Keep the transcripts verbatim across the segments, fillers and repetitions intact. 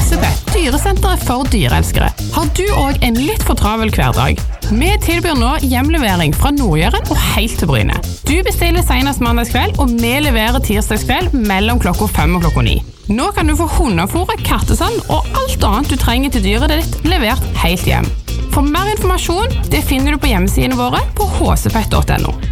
Håsepet, dyresenteret for dyreelskere. Har du også en litt for travel hverdag? Vi tilbyr nå hjemlevering fra Nordjøren og helt til Bryne. Du bestiller senest mandagskveld, og vi leverer tirsdagskveld mellom klokka fem og klokka ni. Nå kan du få hundefôr, kattesand og alt annet du trenger til dyret ditt levert helt hjem. For mer informasjon, det finner du på hjemmesidene våre på håsepet punktum no.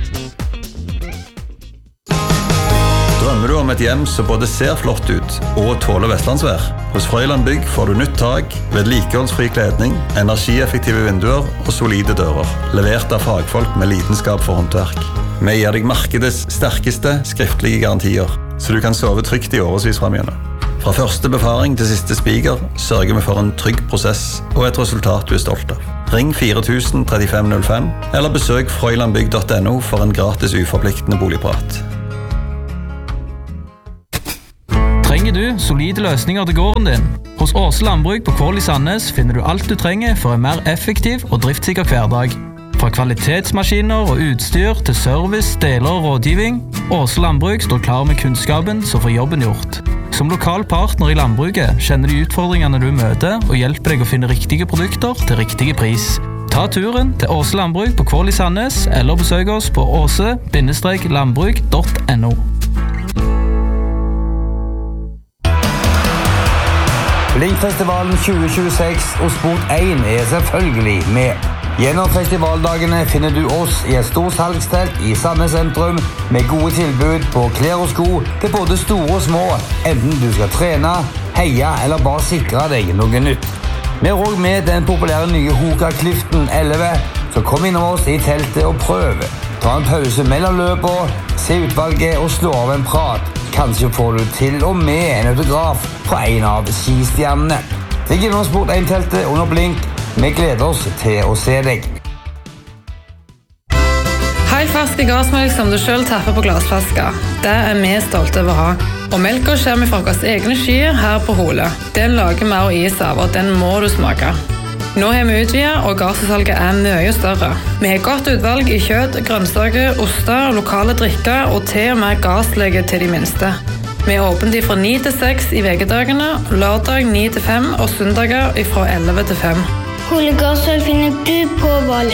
Drømmer du om et hjem som både ser flott ut og tåler vestlandsvær? Hos Frøyland Bygg får du nytt tak, vedlikeholdsfri kledning, energieffektive vinduer og solide dører. Levert av fagfolk med lidenskap for håndverk. Vi gir deg markedets sterkeste skriftlige garantier, så du kan sove trygt i årevis fremgjennom. Fra første befaring til siste spiker sørger vi for en trygg prosess og et resultat du er stolt av. Ring fire tusen trettifem null fem eller besøk frøylandbygg punktum no for en gratis uforpliktende boligprat. Trenger du solide løsninger til gården din? Hos Åse Landbruk på Kål i Sandnes finner du alt du trenger for en mer effektiv og driftssikker hverdag. Fra kvalitetsmaskiner og utstyr til service, deler og rådgivning, Åse Landbruk står klar med kunnskapen som får jobben gjort. Som lokal partner i landbruket kjenner du utfordringene du møter og hjelper deg å finne riktige produkter til riktige pris. Ta turen til Åse Landbruk på Kål i Sandnes eller besøk oss på åse landbruk punktum no. Blinkfestivalen tjue tjueseks og Sport én er selvfølgelig med. Gjennom festivaldagene finner du oss i et stort salgstelt i Sandnes sentrum med gode tilbud på klær og sko til både store og små, enten du skal trene, heie eller bare sikre deg noe nytt. Vi har også med den populære nye Hoka Clifton elleve, så kom innom oss i teltet og prøv. Ta en pause mellom løpet, se utvalget og slå av en prat. Kanskje får du til og med en autograf fra en av skistjernene. Ligg innom Sport én-teltet under blink. Vi gleder oss til å se deg. Helt ferske gassmelk som du selv tapper på glassflasker. Det er vi stolte over å ha. Og melka kommer fra våre egne skyer her på Hole. Den lager vi og is av, og den må du smake. Nå har vi utvidet, og gassalget er mye større. Vi har godt utvalg i kjøtt, grønnsaker, oster, lokale drikker og til og med gasslege til de minste. Vi er åpent fra ni til seks i vekedagene, lørdag ni til fem og søndager fra elleve til fem. Hole gassøl finner du på Voll.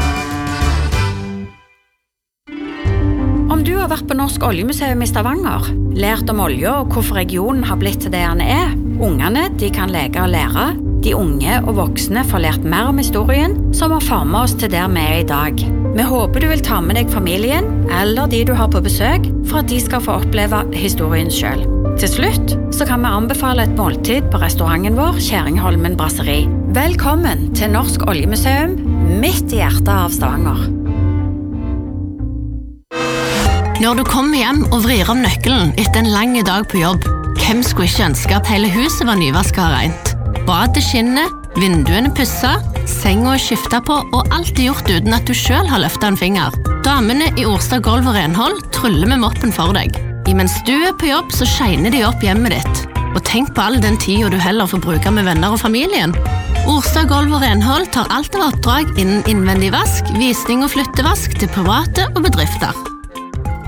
Om du har vært på Norsk Oljemuseum i Stavanger, lært om olje og hvorfor regionen har blitt til det den er, ungene de kan leke og lære, de unge og voksne får lært mer om historien som har formet oss til der vi er i dag. Vi håper du vil ta med deg familien eller de du har på besøk for at de skal få oppleve historien selv. Til slutt så kan vi anbefale et måltid på restauranten vår Kjæringholmen Brasseri. Velkommen til Norsk Oljemuseum, midt i hjertet av Stavanger. Når du kommer hjem og vrir om nøkkelen etter en lang dag på jobb, hvem skulle ikke ønske at hele huset var nyvasket og rent? Badet skinner, vinduene pusset, senga er skiftet på, og alt er gjort uten at du selv har løftet en finger. Damene i Orstad Golv og Renhold tryller med moppen for deg. Imens du er på jobb, så skjeiner de opp hjemmet ditt. Og tenk på all den tiden du heller får bruke med venner og familien. Orstad Golv og Renhold tar alt av oppdrag innen innvendig vask, visning og flyttevask til private og bedrifter.